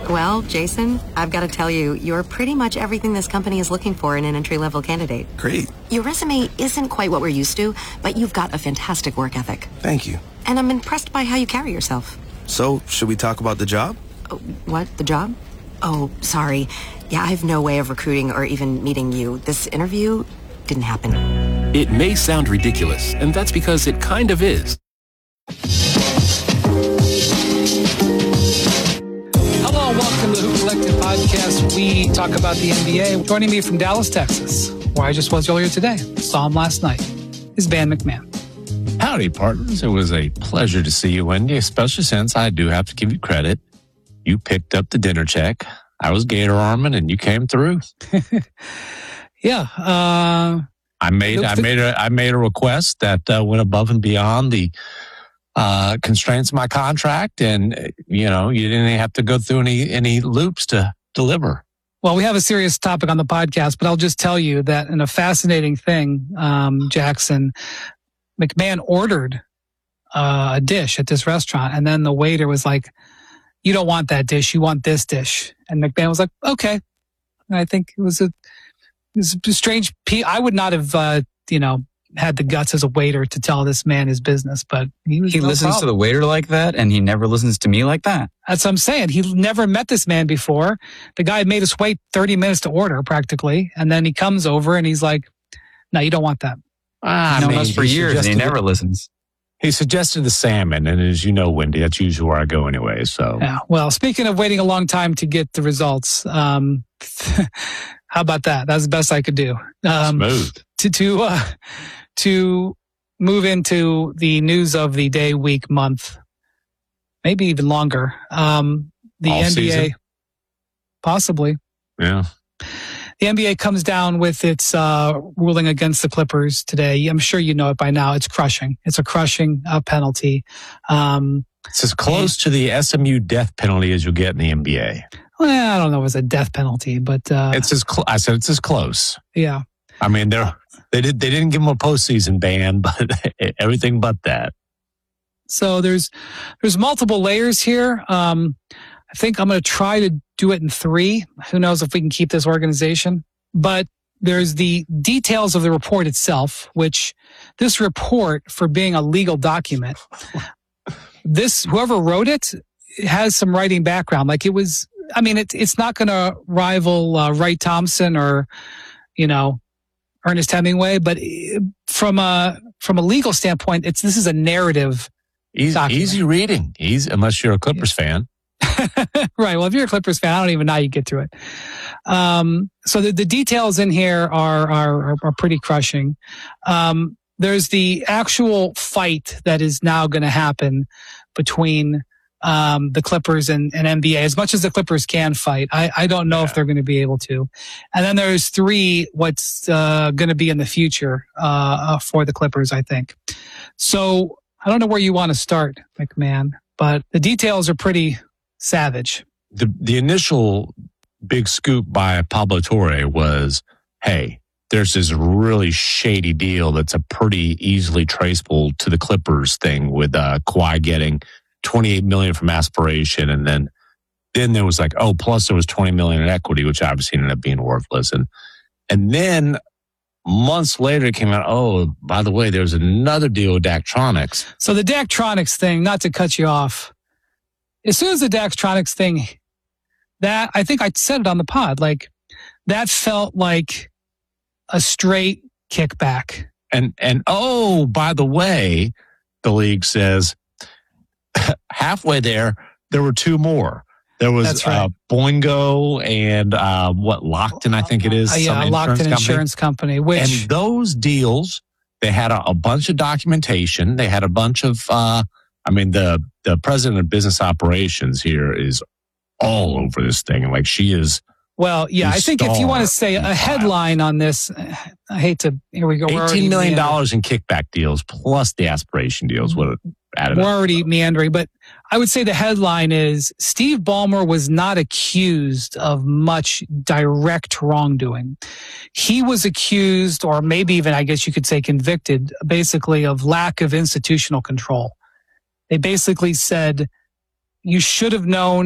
Well, Jason, I've got to tell you, you're pretty much everything this company is looking for in an entry-level candidate. Great. Your resume isn't quite what we're used to, but you've got a fantastic work ethic. Thank you. And I'm impressed by how you carry yourself. So, should we talk about the job? What? The job? Oh, sorry. Yeah, I have no way of recruiting or even meeting you. This interview didn't happen. It may sound ridiculous, and that's because it kind of is. Hello, welcome to the Hoop Collective Podcast. We talk about the NBA. Joining me from Dallas, Texas, where I just was earlier today, saw him last night, is Van McMahon. Howdy, partners. It was a pleasure to see you, Wendy, especially since I do have to give you credit. You picked up the dinner check. I was gator arming, and you came through. Yeah. I made a request that went above and beyond the constraints of my contract, and you didn't have to go through any loops to deliver. Well, we have a serious topic on the podcast, but I'll just tell you that in a fascinating thing, Jackson, McMahon ordered a dish at this restaurant, and then the waiter was like, "You don't want that dish, you want this dish." And McMahon was like, "Okay." And I think it was a strange. I would not have, had the guts as a waiter to tell this man his business, but he listens to the waiter like that, and he never listens to me like that. That's what I'm saying. He never met this man before. The guy made us wait 30 minutes to order, practically, and then he comes over and he's like, "No, you don't want that." He's known us for years, and he never listens. He suggested the salmon, and as you know, Wendy, that's usually where I go anyway. So, yeah. Well, speaking of waiting a long time to get the results, how about that? That's the best I could do. Smooth. To move into the news of the day, week, month, maybe even longer. The All NBA, season? Possibly. Yeah. The NBA comes down with its ruling against the Clippers today. I'm sure you know it by now. It's crushing. It's a crushing penalty. It's as close to the SMU death penalty as you'll get in the NBA. Well, I don't know if it's a death penalty, but It's as close. Yeah. I mean, they didn't give him a postseason ban, but everything but that. So there's multiple layers here. I think I'm going to try to do it in 3. Who knows if we can keep this organization? But there's the details of the report itself, which this report, for being a legal document, whoever wrote it has some writing background. Like it's not going to rival Wright Thompson or, Ernest Hemingway, but from a legal standpoint, this is a narrative. Easy reading. Unless you're a Clippers fan. Right. Well, if you're a Clippers fan, I don't even know how you get through it. So the details in here are pretty crushing. There's the actual fight that is now going to happen between the Clippers and NBA, as much as the Clippers can fight. I don't know if they're going to be able to. And then there's 3, what's going to be in the future for the Clippers, I think. So I don't know where you want to start, McMahon, but the details are pretty savage. The initial big scoop by Pablo Torre was, hey, there's this really shady deal that's a pretty easily traceable to the Clippers thing with Kawhi getting $28 million from aspiration, and then there was like, plus there was $20 million in equity, which obviously ended up being worthless, and then months later it came out, by the way, there's another deal with Daktronics. So the Daktronics thing, not to cut you off, as soon as the Daktronics thing, that I think I said it on the pod, like that felt like a straight kickback. And by the way, the league says halfway there were 2 more. There was right. Boingo and Lockton, I think it is. Lockton Insurance Company. And those deals, they had a bunch of documentation. They had a bunch of, the president of business operations here is all over this thing. Like she is. Well, yeah, I think if you want to say a headline on this, I hate to, here we go. $18 million in kickback deals plus the aspiration deals. We're already meandering, but I would say the headline is Steve Ballmer was not accused of much direct wrongdoing. He was accused, or maybe even, I guess you could say convicted, basically of lack of institutional control. They basically said, you should have known